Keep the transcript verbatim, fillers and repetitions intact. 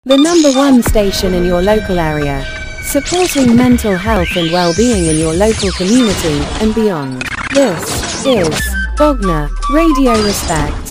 The number one station in your local area, supporting mental health and well-being in your local community and beyond. This is Bogner Radio Respect.